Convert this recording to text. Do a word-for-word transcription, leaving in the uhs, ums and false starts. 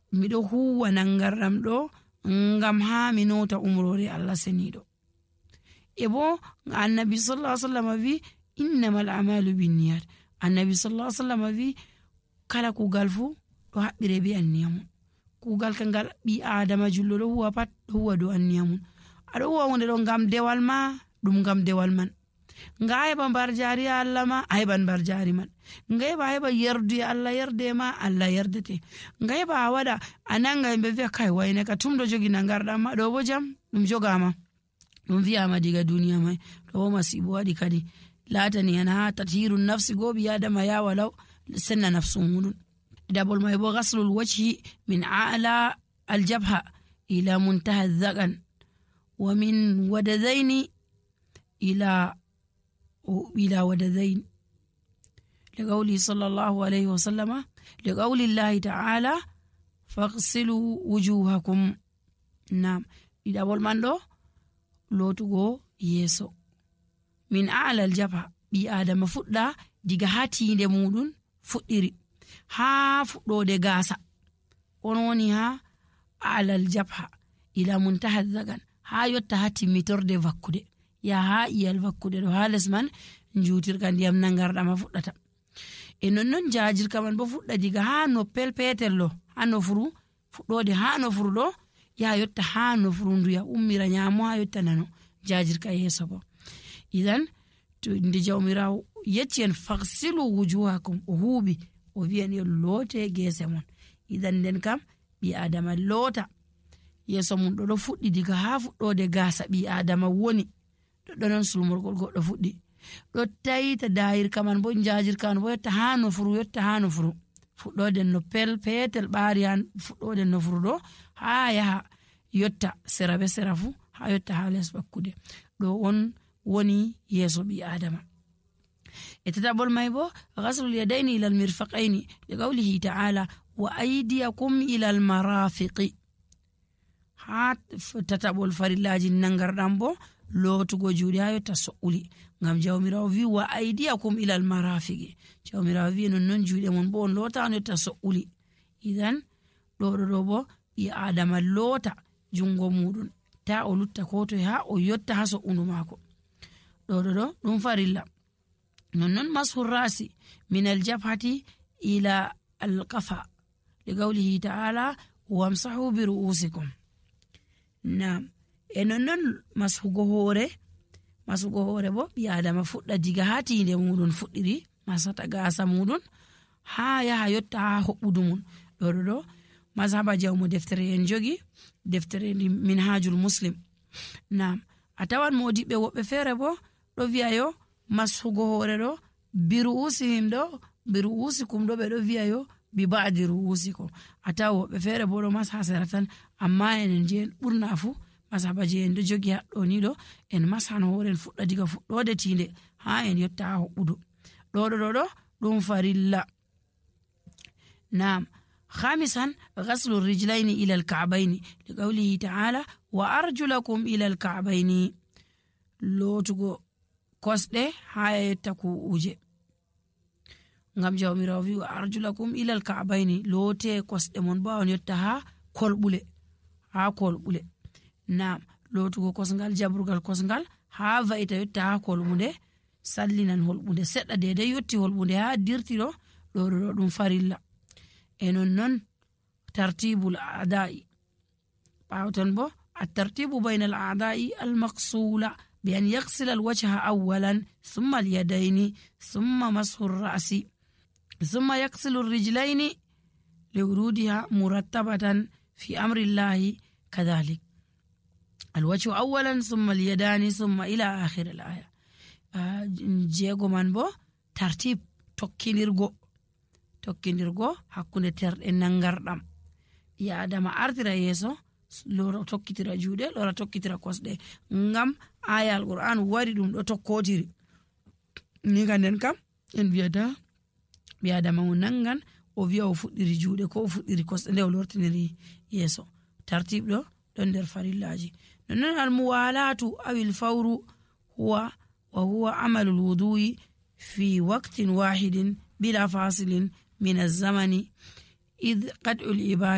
miɗo huwa nangarɗam ɗo ngam ha mi nota umrore Allah seniɗo. E bo annabi sallallahu alaihi wasallam wi innamal a'malu binniyat. Annabi sallallahu alaihi wasallam wi kala kugal fu ɗo haɓɓire be anniya mum. Kugal kangal ɓi adama jullo ɗo huwa pat ɗo huwa dow anniya mum. Aɗo huwa hunde ɗo ngam dewal ma ɗum ngam dewal man. Nga heɓa mbar jari Allah ma a heɓan mbar jari man. Nga heɓa heɓa yerdu Allah yerde ma Allah yerdete. Nga heɓa a waɗa a nanga yimɓe wi'a kai wayne ka tum ɗo jogi nangarɗam ma ɗo bo jam ɗum jogama ɗum wi'ama diga duniya mai ɗo bo masibo waɗi kadi latani en ha tathiru nafsi go ɓi adama ya walaw senna nafsu muɗum. Dabol mai bo ghaslul wajhi min a'la aljabha ila muntaha dhagan wa min wadadaini ila ila wadadain liqawli sallallahu alayhi wa sallama liqawli llahi ta'ala faghsilu wujuhakum. Nam ɗiɗabol man ɗo lotugo yeso min a'la aljabha ɓi adama fuɗɗa diga ha tinde muɗum fuɗɗiri ha fuɗɗode gasa on woni ha a'la aljabha ila muntaha dhagan ha yotta ha timmitorde vakkude ya ha iyal vakkude ɗo ha les man jutirka ndiyam nangarɗama fuɗɗata. E nonnon jajirka man bo fuɗɗa diga ha noppel petel ɗo ha nofuru fuɗɗode ha nofuru ɗo ya yotta ha nofuru nduya ummira nyamo ha yotta nano jajirka yeso bo. Idan to nde jawmirawo yecci en faghsilu wujuhakum o huuɓi o wi'en yo loote gese mon. Idan nden kam ɓi adama loota yeso mum ɗo ɗo fuɗɗi diga ha fuɗɗode gasa ɓi adama woni ɗo non sulmorgol goɗɗo fuɗɗi ɗo tayita dayirka man bo jajirka man bo yotta ha nofuru yotta ha nofuru fuɗɗode no pel petel ɓaari han fuɗɗode nofuru ɗo ha yaha yotta sera be sera fu ha yotta ha les bakkude ɗo on woni yeso ɓi adama. E tataɓol mai bo ghaslul yadaini ila almirfaqaini li qawlihi ta'ala wa aydiyakum ila almarafiqi. Ha tataɓol farillaji nangarɗam bo lotugo juuɗe ha yotta so'uli ngam jawmirawo wi wa aydiyakum ila almarafiqi. Jawmirawo wi non non juuɗe mon bo on lota on yotta so'uli. Idan ɗo ɗo ɗo bo ɓi adama lota jungo muɗum ta o lutta ko to ha o yotta ha so'undu mako ɗo ɗo ɗo ɗum farilla. nonnon mashu rasi min aljabhati ila alqafa li qawlihi ta'ala wamsahu bi ru'usikum. Naam e nonnon mashugo hore mashugo hore bo ɓi adama fuɗɗa diga ha tinde muɗum fuɗɗiri masata gasa muɗum ha yaha yotta ha hoɓɓudu mum ɗo ɗo ɗo mazhaba jawmo deftere en jogi deftere minhajul muslim. Naam a tawan modiɓɓe woɓɓe fere bo ɗo wi'a yo mashugo hore ɗo bi ru'usihim ɗo bi ru'usikum ɗo ɓe ɗo wi'a yo bi ba'di ru'usikum. A tawa woɓɓe fere bo ɗo mas ha sera tan amma enen je en ɓurna fu mazhaba je en ɗo jogi haɗɗo ni ɗo en masan hore en fuɗɗa diga fuɗɗode tinde ha en yotta ha hoɓɓudu ɗo ɗo ɗo ɗo ɗum farilla. Naam khamisan ghaslu rijlaini ila alka'baini li qawlihi ta'ala wa arjulakum ila alka'baini. Lotugo kosɗe ha yotta ku'uje ngam jawmirawo wi wa arjulakum ila alka'baini lote kosɗe mon ba on yotta ha kolɓule ha kolɓule. Naam lotugo kosngal jaburgal kosngal ha va'ita yotta ha kolɓunde sallinan holɓunde seɗɗa dede yotti holɓunde ha dirti ɗo ɗo ɗo ɗum farilla. E nonnon tartibul a'da'i ɓawton bo at-tartibu bayna al-a'da'i al-maqsula bi an yaghsila al-wajha awwalan thumma al-yadayni thumma mashu ar-ra'si thumma yaghsilu ar-rijlayni liwurudiha murattabatan fi amri Allahi kadhalik. Al-wajhu awwalan thumma al-yadani thumma ila akhir al-aya. Jego man bo tartib tokkinirgo tokkindirgo hakkunde terɗe nangarɗam ya adama artira yeso lora tokkitira juuɗe lora tokkitira kosɗe ngam aya alquran wari ɗum ɗo tokkotiri ni kanden kam en wiyata ɓi adama o nangan o wiya o fuɗɗiri juuɗe ko o fuɗɗiri kosɗe nde o lortiniri yeso tartib ɗo ɗon nder farillaji. nonnon almuwalatu awil fawru huwa wa huwa amalu lwudu'i fi waqtin wahidin bila fasilin min az-zamani id qad'u al-ibada